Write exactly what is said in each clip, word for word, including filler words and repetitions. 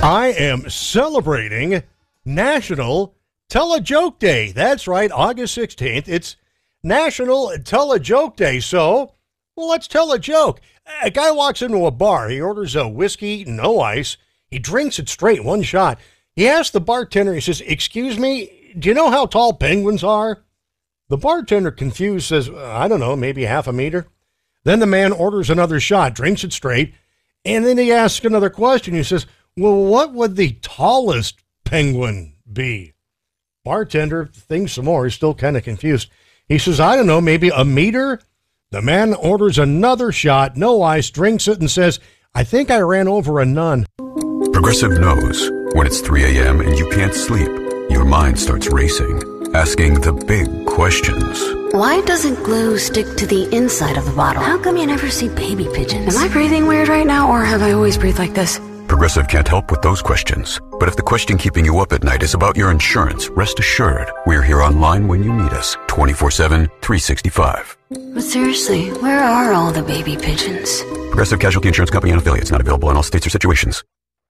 I am celebrating National Tell a Joke Day. That's right, August sixteenth. It's National Tell a Joke Day. So, well, let's tell a joke. A guy walks into a bar. He orders a whiskey, no ice. He drinks it straight, one shot. He asks the bartender, he says, "Excuse me, do you know how tall penguins are?" The bartender, confused, says, "I don't know, maybe half a meter." Then the man orders another shot, drinks it straight, and then he asks another question. He says, "Well, what would the tallest penguin be?" Bartender thinks some more. He's still kind of confused. He says, "I don't know, maybe a meter?" The man orders another shot, no ice, drinks it, and says, "I think I ran over a nun." Progressive knows when it's three a.m. and you can't sleep, your mind starts racing, asking the big questions. Why doesn't glue stick to the inside of the bottle? How come you never see baby pigeons? Am I breathing weird right now, or have I always breathed like this? Progressive can't help with those questions. But if the question keeping you up at night is about your insurance, rest assured, we're here online when you need us, twenty-four seven, three sixty-five. But seriously, where are all the baby pigeons? Progressive Casualty Insurance Company and affiliates, not available in all states or situations.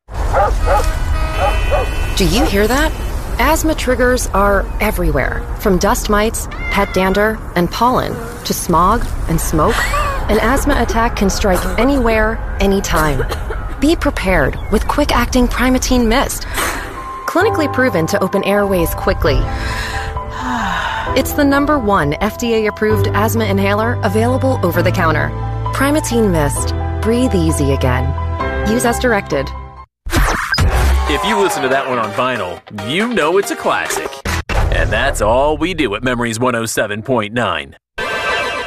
Do you hear that? Asthma triggers are everywhere, from dust mites, pet dander, and pollen, to smog and smoke. An asthma attack can strike anywhere, anytime. Be prepared with quick-acting Primatene Mist. Clinically proven to open airways quickly. It's the number one F D A-approved asthma inhaler available over the counter. Primatene Mist. Breathe easy again. Use as directed. If you listen to that one on vinyl, you know it's a classic. And that's all we do at Memories one oh seven point nine.